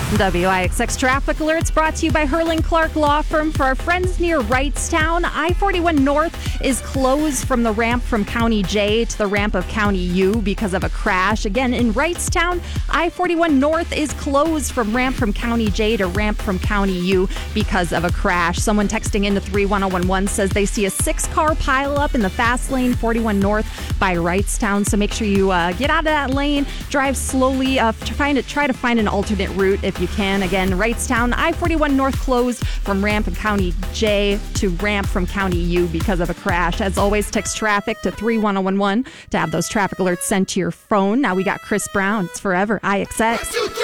WIXX traffic alerts brought to you by Hurling Clark Law Firm. For our friends near Wrightstown, I-41 North is closed from the ramp from County J to the ramp of County U because of a crash. Again, in Wrightstown, I-41 North is closed from ramp from County J to ramp from County U because of a crash. Someone texting into 31011 says they see a 6-car pileup in the fast lane 41 North by Wrightstown. So make sure you get out of that lane, drive slowly, try to find an alternate route if you can. Again, Wrightstown, I-41 North closed from ramp in County J to ramp from County U because of a crash. As always, text traffic to 31011 to have those traffic alerts sent to your phone. Now we got Chris Brown. It's Forever IXX.